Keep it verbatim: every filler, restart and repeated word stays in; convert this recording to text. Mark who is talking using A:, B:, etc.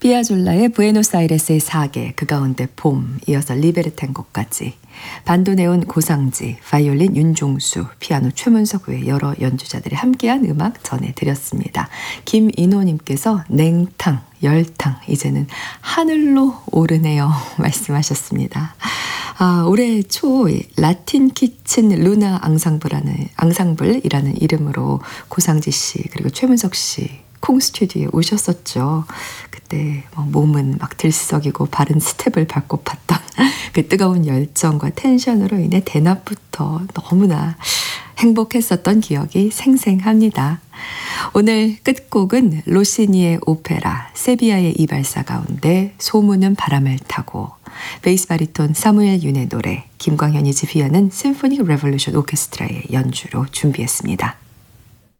A: 피아졸라의 부에노스아이레스의 사계, 그 가운데 봄, 이어서 리베르탱고까지, 반도네온 고상지, 바이올린 윤종수, 피아노 최문석 외 여러 연주자들이 함께한 음악 전해드렸습니다. 김인호님께서 냉탕, 열탕, 이제는 하늘로 오르네요 말씀하셨습니다. 아, 올해 초 라틴 키친 루나 앙상블이라는, 앙상블이라는 이름으로 고상지 씨 그리고 최문석 씨 콩 스튜디오에 오셨었죠. 그때 뭐 몸은 막 들썩이고 바른 스텝을 밟고 팠던 그 뜨거운 열정과 텐션으로 인해 대낮부터 너무나 행복했었던 기억이 생생합니다. 오늘 끝곡은 로시니의 오페라 세비야의 이발사 가운데 소문은 바람을 타고, 베이스 바리톤 사무엘 윤의 노래, 김광현이 지휘하는 심포닉 레볼루션 오케스트라의 연주로 준비했습니다.